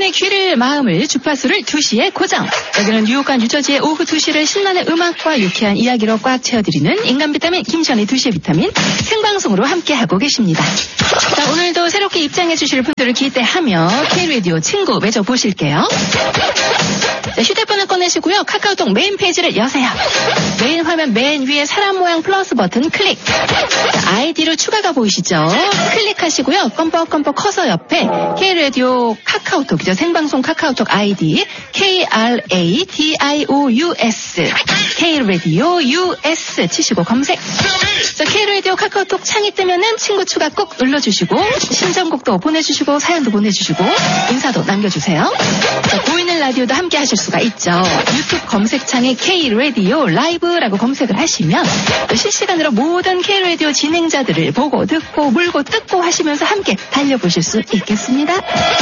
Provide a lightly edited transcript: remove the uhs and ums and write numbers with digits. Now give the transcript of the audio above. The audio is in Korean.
여러분의 귀를, 마음을, 주파수를 2시에 고정. 여기는 뉴욕과 뉴저지의 오후 2시를 신나는 음악과 유쾌한 이야기로 꽉 채워드리는 인간 비타민 김시현의 2시의 비타민 생방송으로 함께하고 계십니다. 자, 오늘도 새롭게 입장해 주실 분들을 기대하며 K-라디오 친구 맺어보실게요. 자, 휴대폰을 꺼내시고요. 카카오톡 메인 페이지를 여세요. 메인 화면 맨 위에 사람 모양 플러스 버튼 클릭. 자, 아이디로 추가가 보이시죠? 클릭하시고요. 껌뻑껌뻑 커서 옆에 K-라디오 카카오톡이죠. 생방송 카카오톡 아이디 KRADIOUS K-라디오 US 치시고 검색. 자, K-라디오 카카오톡 창이 뜨면은 친구 추가 꼭 눌러주시고 신청곡도 보내주시고 사연도 보내주시고 인사도 남겨주세요. 자, 보이는 라디오도 함께 하실 수가 있죠. 유튜브 검색창에 K-라디오 라이브라고 검색을 하시면 실시간으로 모든 K-라디오 진행자들을 보고 듣고 물고 뜯고 하시면서 함께 달려보실 수 있겠습니다.